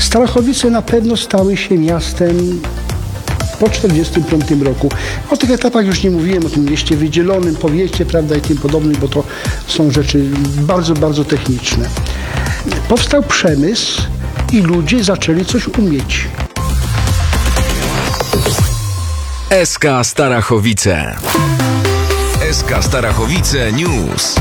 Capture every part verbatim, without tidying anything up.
Starachowice na pewno stały się miastem po czterdziestym piątym roku. O tych etapach już nie mówiłem, o tym mieście wydzielonym, powiecie, prawda, i tym podobnym, bo to są rzeczy bardzo, bardzo techniczne. Powstał przemysł i ludzie zaczęli coś umieć. S K Starachowice. S K Starachowice News.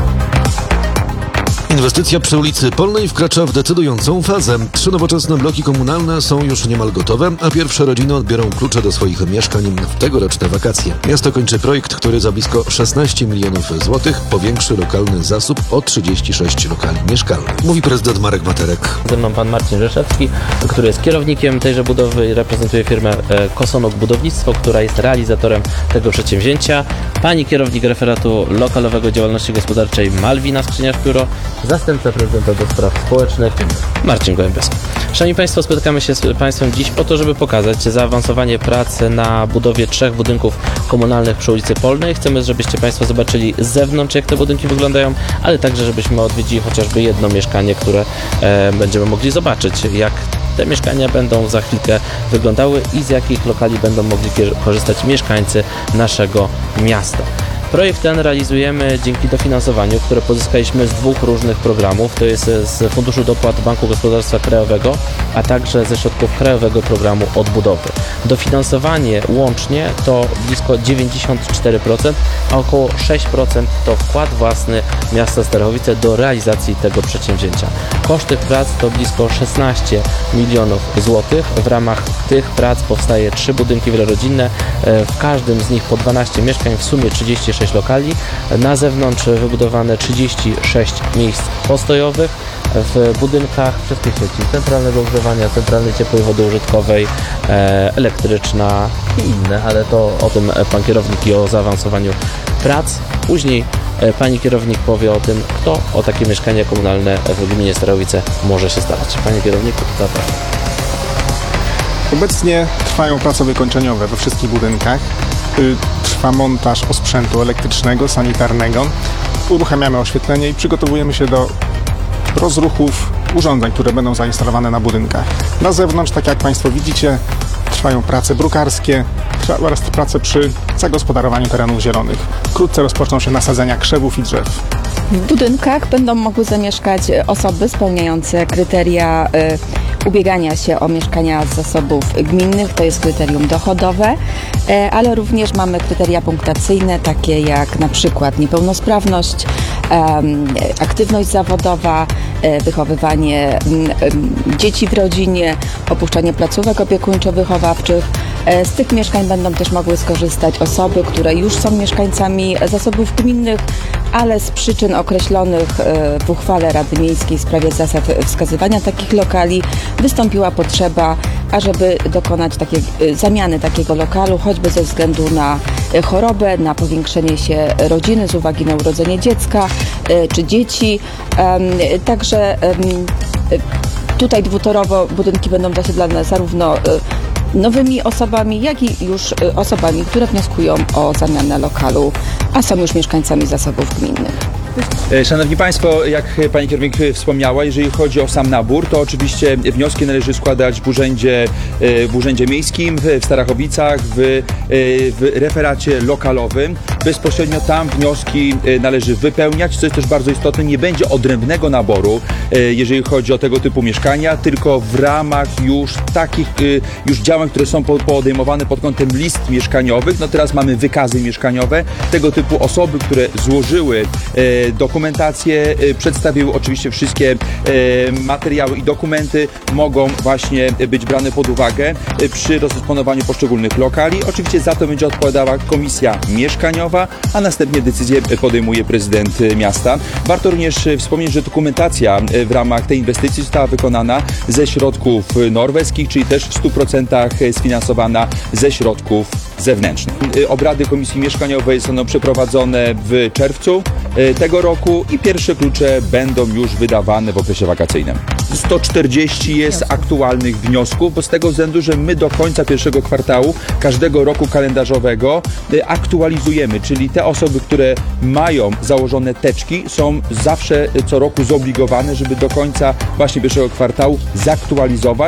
Inwestycja przy ulicy Polnej wkracza w decydującą fazę. Trzy nowoczesne bloki komunalne są już niemal gotowe, a pierwsze rodziny odbiorą klucze do swoich mieszkań w tegoroczne wakacje. Miasto kończy projekt, który za blisko szesnaście milionów złotych powiększy lokalny zasób o trzydzieści sześć lokali mieszkalnych. Mówi prezydent Marek Materek. Ze mną pan Marcin Rzeszewski, który jest kierownikiem tejże budowy i reprezentuje firmę Kosonok Budownictwo, która jest realizatorem tego przedsięwzięcia. Pani kierownik referatu lokalowego działalności gospodarczej Malwina Skrzyniarz-Pióro, zastępca prezydenta do spraw społecznych Marcin Gołębioski. Szanowni Państwo, spotykamy się z Państwem dziś po to, żeby pokazać zaawansowanie prac na budowie trzech budynków komunalnych przy ulicy Polnej. Chcemy, żebyście Państwo zobaczyli z zewnątrz, jak te budynki wyglądają, ale także, żebyśmy odwiedzili chociażby jedno mieszkanie, które e, będziemy mogli zobaczyć, jak te mieszkania będą za chwilkę wyglądały i z jakich lokali będą mogli korzystać mieszkańcy naszego miasta. Projekt ten realizujemy dzięki dofinansowaniu, które pozyskaliśmy z dwóch różnych programów. To jest z Funduszu Dopłat Banku Gospodarstwa Krajowego, a także ze środków Krajowego Programu Odbudowy. Dofinansowanie łącznie to blisko dziewięćdziesiąt cztery procent, a około sześć procent to wkład własny miasta Starachowice do realizacji tego przedsięwzięcia. Koszt tych prac to blisko szesnaście milionów złotych. W ramach tych prac powstaje trzy budynki wielorodzinne, w każdym z nich po dwanaście mieszkań, w sumie trzydzieści sześć lokali. Na zewnątrz wybudowane trzydzieści sześć miejsc postojowych. W budynkach wszystkie sieci centralnego ogrzewania, centralnej ciepłej wody użytkowej, e, elektryczna i inne, ale to o tym pan kierownik i o zaawansowaniu prac. Później e, pani kierownik powie o tym, kto o takie mieszkania komunalne w gminie Starachowice może się starać. Panie kierowniku, zapraszam. Obecnie trwają prace wykończeniowe we wszystkich budynkach. Trwa montaż osprzętu elektrycznego, sanitarnego. Uruchamiamy oświetlenie i przygotowujemy się do rozruchów urządzeń, które będą zainstalowane na budynkach. Na zewnątrz, tak jak Państwo widzicie, trwają prace brukarskie oraz prace przy zagospodarowaniu terenów zielonych. Wkrótce rozpoczną się nasadzenia krzewów i drzew. W budynkach będą mogły zamieszkać osoby spełniające kryteria y, ubiegania się o mieszkania z zasobów gminnych, to jest kryterium dochodowe, y, ale również mamy kryteria punktacyjne, takie jak na przykład niepełnosprawność, y, aktywność zawodowa, y, wychowywanie y, y, dzieci w rodzinie, opuszczanie placówek opiekuńczo-wychowawczych. Y, z tych mieszkań będą też mogły skorzystać osoby, które już są mieszkańcami zasobów gminnych, ale z przyczyn określonych w uchwale Rady Miejskiej w sprawie zasad wskazywania takich lokali wystąpiła potrzeba, ażeby dokonać takiej zamiany takiego lokalu, choćby ze względu na chorobę, na powiększenie się rodziny z uwagi na urodzenie dziecka czy dzieci. Także tutaj dwutorowo budynki będą zasiedlane zarówno nowymi osobami, jak i już osobami, które wnioskują o zamianę lokalu, a są już mieszkańcami zasobów gminnych. Szanowni Państwo, jak Pani kierownik wspomniała, jeżeli chodzi o sam nabór, to oczywiście wnioski należy składać w urzędzie, w urzędzie miejskim, w Starachowicach, w, w referacie lokalowym. Bezpośrednio tam wnioski należy wypełniać, co jest też bardzo istotne. Nie będzie odrębnego naboru, jeżeli chodzi o tego typu mieszkania, tylko w ramach już takich już działań, które są podejmowane pod kątem list mieszkaniowych. No teraz mamy wykazy mieszkaniowe. Tego typu osoby, które złożyły dokumentację, przedstawiły oczywiście wszystkie materiały i dokumenty, mogą właśnie być brane pod uwagę przy rozdysponowaniu poszczególnych lokali. Oczywiście za to będzie odpowiadała komisja mieszkaniowa, a następnie decyzję podejmuje prezydent miasta. Warto również wspomnieć, że dokumentacja w ramach tej inwestycji została wykonana ze środków norweskich, czyli też w stu procentach sfinansowana ze środków zewnętrznych. Obrady komisji mieszkaniowej zostaną przeprowadzone w czerwcu tego roku i pierwsze klucze będą już wydawane w okresie wakacyjnym. sto czterdzieści jest aktualnych wniosków, bo z tego względu, że my do końca pierwszego kwartału każdego roku kalendarzowego aktualizujemy, czyli te osoby, które mają założone teczki, są zawsze co roku zobligowane, żeby do końca właśnie pierwszego kwartału zaktualizować.